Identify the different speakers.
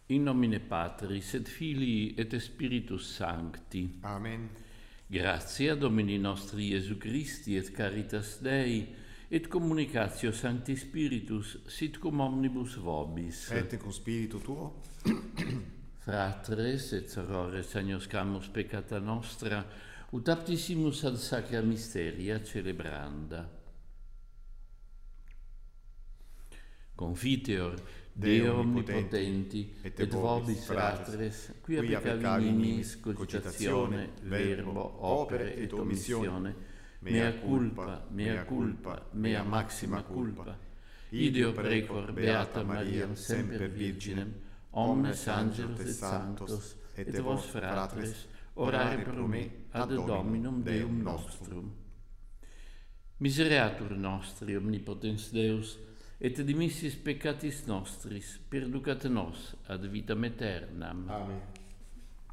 Speaker 1: In nomine Patris et Filii et Spiritus Sancti.
Speaker 2: Amen.
Speaker 1: Gratia Domini nostri Iesu Christi et caritas Dei et communicatio Sancti Spiritus sit cum omnibus vobis.
Speaker 2: Et cum spiritu tuo.
Speaker 1: Fratres et sorores agnoscamus peccata nostra, ut aptissimus ad sacra mysteria celebranda. Confiteor Deo omnipotenti, et vobis fratres, quia peccavi niminis cogitatione, verbo, opere et omissione, mea culpa, mea maxima culpa. Ideo precor beata Mariam semper Virginem, omnes angelos et sanctos, et vos fratres, orare pro me ad Dominum Deum nostrum. Misereatur nostri, omnipotens Deus, et dimissis peccatis nostris, perducat nos ad vitam aeternam.
Speaker 2: Amen.